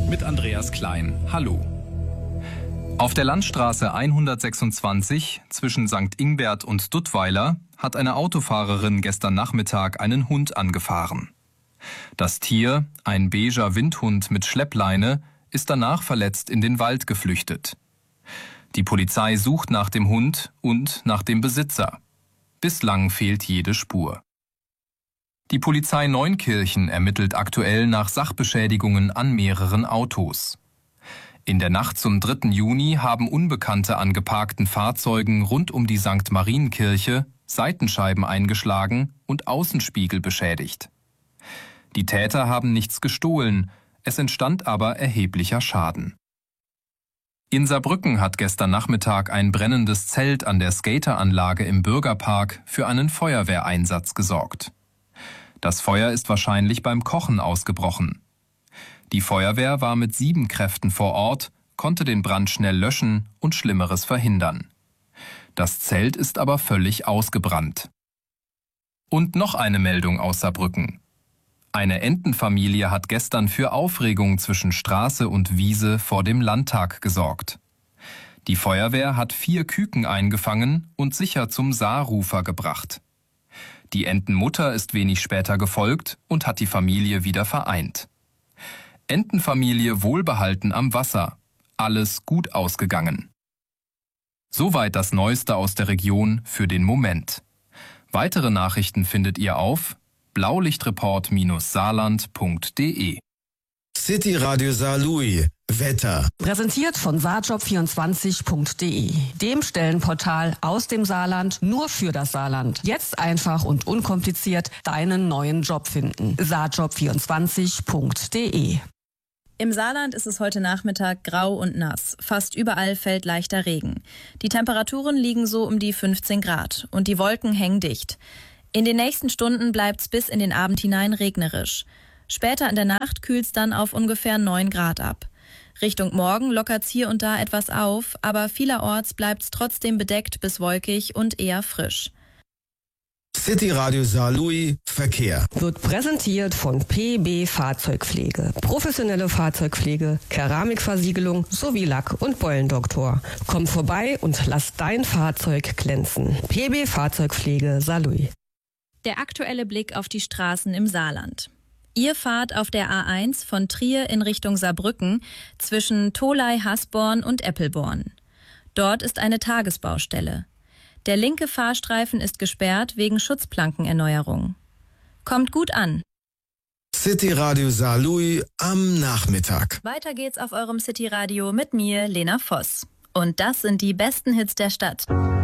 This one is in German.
mit Andreas Klein. Hallo. Auf der Landstraße 126 zwischen St. Ingbert und Duttweiler hat eine Autofahrerin gestern Nachmittag einen Hund angefahren. Das Tier, ein beiger Windhund mit Schleppleine, ist danach verletzt in den Wald geflüchtet. Die Polizei sucht nach dem Hund und nach dem Besitzer. Bislang fehlt jede Spur. Die Polizei Neunkirchen ermittelt aktuell nach Sachbeschädigungen an mehreren Autos. In der Nacht zum 3. Juni haben Unbekannte an geparkten Fahrzeugen rund um die St. Marienkirche Seitenscheiben eingeschlagen und Außenspiegel beschädigt. Die Täter haben nichts gestohlen, es entstand aber erheblicher Schaden. In Saarbrücken hat gestern Nachmittag ein brennendes Zelt an der Skateranlage im Bürgerpark für einen Feuerwehreinsatz gesorgt. Das Feuer ist wahrscheinlich beim Kochen ausgebrochen. Die Feuerwehr war mit 7 Kräften vor Ort, konnte den Brand schnell löschen und Schlimmeres verhindern. Das Zelt ist aber völlig ausgebrannt. Und noch eine Meldung aus Saarbrücken. Eine Entenfamilie hat gestern für Aufregung zwischen Straße und Wiese vor dem Landtag gesorgt. Die Feuerwehr hat 4 Küken eingefangen und sicher zum Saarrufer gebracht. Die Entenmutter ist wenig später gefolgt und hat die Familie wieder vereint. Entenfamilie wohlbehalten am Wasser. Alles gut ausgegangen. Soweit das Neueste aus der Region für den Moment. Weitere Nachrichten findet ihr auf blaulichtreport-saarland.de. City Radio Saarlouis. Wetter. Präsentiert von saarjob24.de, dem Stellenportal aus dem Saarland nur für das Saarland. Jetzt einfach und unkompliziert deinen neuen Job finden. saarjob24.de. Im Saarland ist es heute Nachmittag grau und nass. Fast überall fällt leichter Regen. Die Temperaturen liegen so um die 15 Grad und die Wolken hängen dicht. In den nächsten Stunden bleibt's bis in den Abend hinein regnerisch. Später in der Nacht kühlt's dann auf ungefähr 9 Grad ab. Richtung Morgen lockert's hier und da etwas auf, aber vielerorts bleibt's trotzdem bedeckt bis wolkig und eher frisch. City Radio Saarlouis Verkehr. Wird präsentiert von PB Fahrzeugpflege. Professionelle Fahrzeugpflege, Keramikversiegelung sowie Lack- und Beulendoktor. Komm vorbei und lass dein Fahrzeug glänzen. PB Fahrzeugpflege Saarlouis. Der aktuelle Blick auf die Straßen im Saarland. Ihr fahrt auf der A1 von Trier in Richtung Saarbrücken zwischen Tholey-Hasborn und Eppelborn. Dort ist eine Tagesbaustelle. Der linke Fahrstreifen ist gesperrt wegen Schutzplankenerneuerung. Kommt gut an. City Radio Saarlouis am Nachmittag. Weiter geht's auf eurem City Radio mit mir, Lena Voss. Und das sind die besten Hits der Stadt.